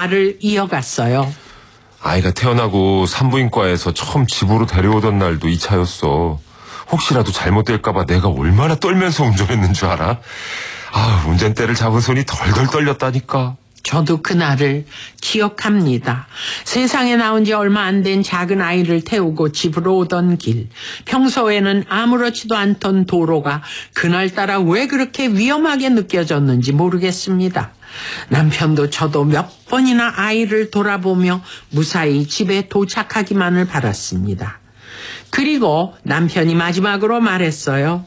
말을 이어갔어요. 아이가 태어나고 산부인과에서 처음 집으로 데려오던 날도 이 차였어. 혹시라도 잘못될까봐 내가 얼마나 떨면서 운전했는 줄 알아? 운전대를 잡은 손이 덜덜 떨렸다니까. 저도 그날을 기억합니다. 세상에 나온 지 얼마 안 된 작은 아이를 태우고 집으로 오던 길. 평소에는 아무렇지도 않던 도로가 그날따라 왜 그렇게 위험하게 느껴졌는지 모르겠습니다. 남편도 저도 몇 번이나 아이를 돌아보며 무사히 집에 도착하기만을 바랐습니다. 그리고 남편이 마지막으로 말했어요.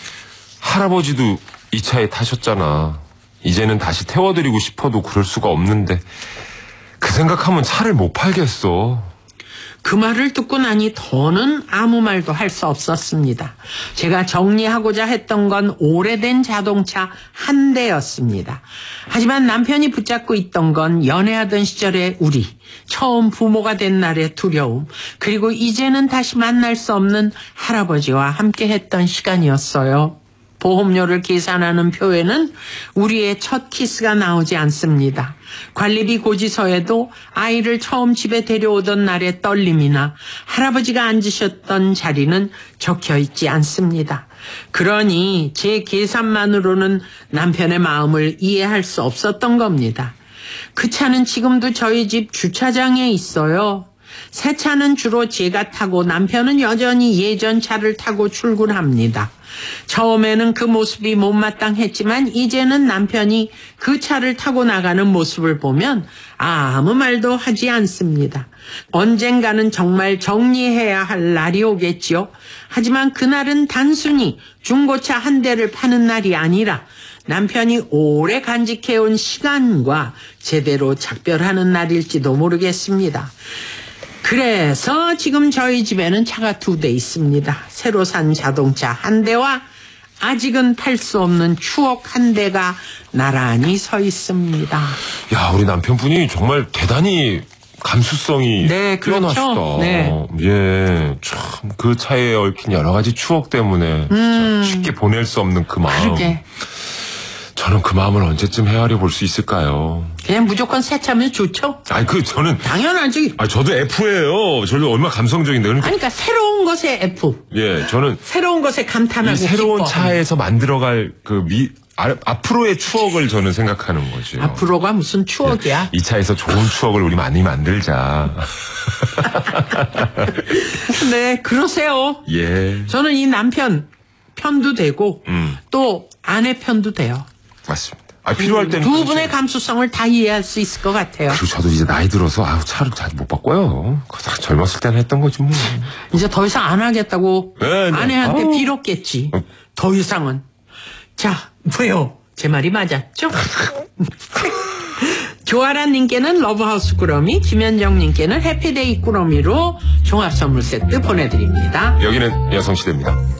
할아버지도 이 차에 타셨잖아. 이제는 다시 태워드리고 싶어도 그럴 수가 없는데 그 생각하면 차를 못 팔겠어. 그 말을 듣고 나니 더는 아무 말도 할 수 없었습니다. 제가 정리하고자 했던 건 오래된 자동차 한 대였습니다. 하지만 남편이 붙잡고 있던 건 연애하던 시절의 우리, 처음 부모가 된 날의 두려움, 그리고 이제는 다시 만날 수 없는 할아버지와 함께 했던 시간이었어요. 보험료를 계산하는 표에는 우리의 첫 키스가 나오지 않습니다. 관리비 고지서에도 아이를 처음 집에 데려오던 날의 떨림이나 할아버지가 앉으셨던 자리는 적혀 있지 않습니다. 그러니 제 계산만으로는 남편의 마음을 이해할 수 없었던 겁니다. 그 차는 지금도 저희 집 주차장에 있어요. 새 차는 주로 제가 타고 남편은 여전히 예전 차를 타고 출근합니다. 처음에는 그 모습이 못마땅했지만 이제는 남편이 그 차를 타고 나가는 모습을 보면 아무 말도 하지 않습니다. 언젠가는 정말 정리해야 할 날이 오겠지요. 하지만 그날은 단순히 중고차 한 대를 파는 날이 아니라 남편이 오래 간직해온 시간과 제대로 작별하는 날일지도 모르겠습니다. 그래서 지금 저희 집에는 차가 2대 있습니다. 새로 산 자동차 한 대와 아직은 팔 수 없는 추억 한 대가 나란히 서 있습니다. 야, 우리 남편분이 정말 대단히 감수성이 뛰어나시다. 그렇죠. 네. 예, 참 그 차에 얽힌 여러 가지 추억 때문에 진짜 쉽게 보낼 수 없는 그 마음. 그러게. 저는 그 마음을 언제쯤 헤아려 볼 수 있을까요? 그냥 무조건 새 차면 좋죠? 저는. 당연하지. 저도 F예요. 저도 얼마나 감성적인데. 그러니까 새로운 것에 F. 예, 저는. 새로운 것에 감탄하고 이 새로운 기뻐하는. 차에서 만들어갈 앞으로의 추억을 저는 생각하는 거죠. 앞으로가 무슨 추억이야? 이 차에서 좋은 추억을 우리 많이 만들자. 네, 그러세요. 예. 저는 이 남편 편도 되고 또 아내 편도 돼요. 맞습니다. 필요할 때는 두 분의 감수성을 다 이해할 수 있을 것 같아요. 그리고 저도 이제 나이 들어서 차를 잘 못 바꿔요. 젊었을 때는 했던 거지 뭐. 이제 더 이상 안 하겠다고 네. 아내한테 빌었겠지. 더 이상은. 자, 왜요? 제 말이 맞았죠? 조아라님께는 러브하우스 꾸러미, 김현정님께는 해피데이 꾸러미로 종합선물 세트 보내드립니다. 여기는 여성시대입니다.